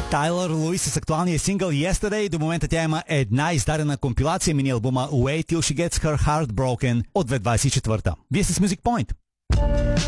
Тайлър Луис с актуалния сингъл Yesterday. До момента тя има една издадена компилация, мини албума Wait Till She Gets Her Heart Broken от 2024. Вие сте с Music Point.